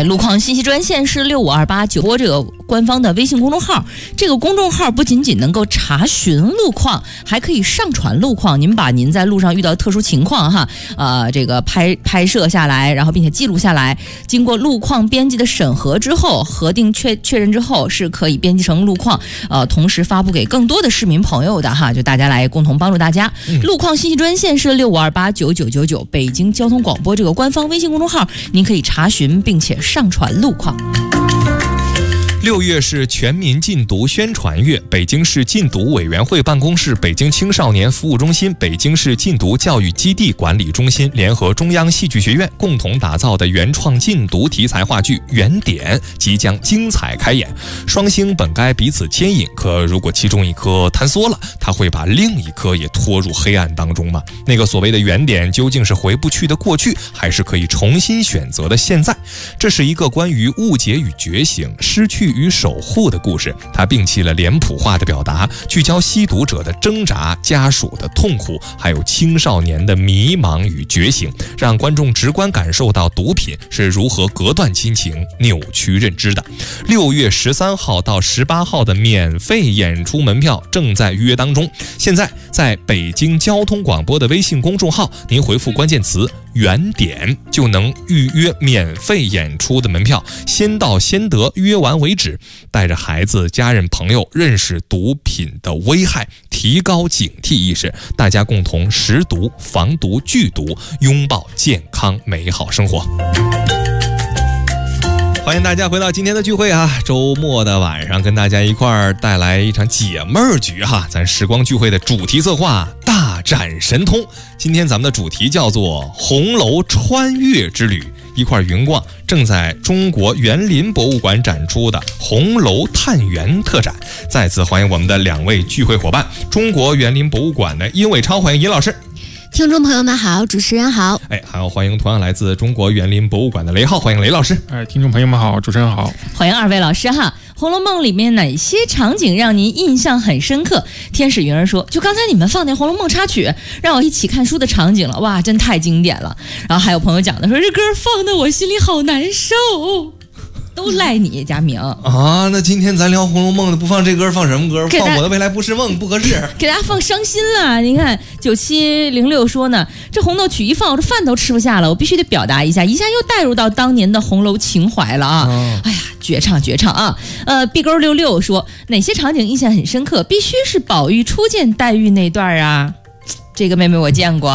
路况信息专线是6528播这个官方的微信公众号，这个公众号不仅仅能够查询路况，还可以上传路况。您把您在路上遇到特殊情况这个拍摄下来，然后并且记录下来，经过路况编辑的审核之后，核定确认之后，是可以编辑成路况，同时发布给更多的市民朋友的就大家来共同帮助大家。路况信息专线是65289999，北京交通广播这个官方微信公众号，您可以查询并且上传路况。 6月是全民禁毒宣传月，北京市禁毒委员会办公室、北京青少年服务中心、北京市禁毒教育基地管理中心联合中央戏剧学院共同打造的原创禁毒题材话剧《原点》即将精彩开演。双星本该彼此牵引，可如果其中一颗坍缩了，它会把另一颗也拖入黑暗当中吗？那个所谓的原点究竟是回不去的过去，还是可以重新选择的现在？这是一个关于误解与觉醒、失去与守护的故事，它摒弃了脸谱化的表达，聚焦吸毒者的挣扎、家属的痛苦，还有青少年的迷茫与觉醒，让观众直观感受到毒品是如何隔断亲情、扭曲认知的。6月13号到18号的免费演出门票正在预约当中，现在在北京交通广播的微信公众号，您回复关键词原点就能预约免费演出的门票，先到先得，约完为止。带着孩子、家人、朋友认识毒品的危害，提高警惕意识，大家共同识毒、防毒、拒毒，拥抱健康美好生活。欢迎大家回到今天的聚会周末的晚上跟大家一块儿带来一场解闷儿局咱时光聚会的主题策划大展神通。今天咱们的主题叫做红楼穿越之旅，一块云逛正在中国园林博物馆展出的红楼探园特展。再次欢迎我们的2位聚会伙伴，中国园林博物馆的殷伟超，欢迎殷老师。 听众朋友们好，主持人好。 还要欢迎同样来自中国园林博物馆的雷浩，欢迎雷老师。 听众朋友们好，主持人好。 欢迎2位老师红楼梦里面哪些场景让您印象很深刻？天使云儿说，就刚才你们放那红楼梦插曲，让我一起看书的场景了，哇，真太经典了。然后还有朋友讲的说，这歌放的我心里好难受，都赖你佳明那今天咱聊红楼梦的，不放这歌放什么歌？放我的未来不是梦不合适， 给大家放伤心了。你看9706说呢，这红豆曲一放，我这饭都吃不下了，我必须得表达一下，一下又带入到当年的红楼情怀了哎呀，绝唱B 勾66说，哪些场景印象很深刻？必须是宝玉初见黛玉那段这个妹妹我见过